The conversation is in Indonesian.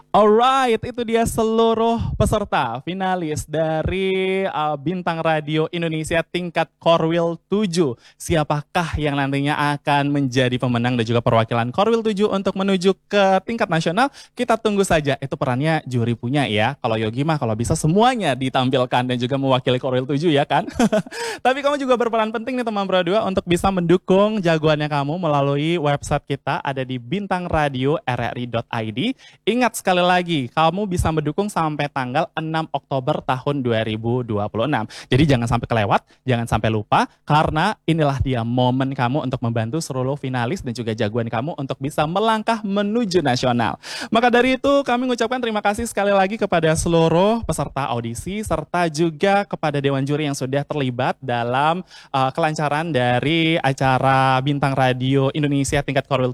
Alright, itu dia seluruh peserta finalis dari Bintang Radio Indonesia tingkat Korwil 7. Siapakah yang nantinya akan menjadi pemenang dan juga perwakilan Korwil 7 untuk menuju ke tingkat nasional? Kita tunggu saja. Itu perannya juri punya ya. Kalau Yogi mah kalau bisa semuanya ditampilkan dan juga mewakili Korwil 7 ya kan? Tapi kamu juga berperan penting nih teman Pro 2 untuk bisa mendukung jagoannya kamu melalui website kita ada di bintangradio.rri.id. Ingat sekali lagi, kamu bisa mendukung sampai tanggal 6 Oktober tahun 2026. Jadi jangan sampai kelewat, jangan sampai lupa, karena inilah dia momen kamu untuk membantu seluruh finalis dan juga jagoan kamu untuk bisa melangkah menuju nasional. Maka dari itu, kami mengucapkan terima kasih sekali lagi kepada seluruh peserta audisi, serta juga kepada Dewan Juri yang sudah terlibat dalam kelancaran dari acara Bintang Radio Indonesia tingkat Korwil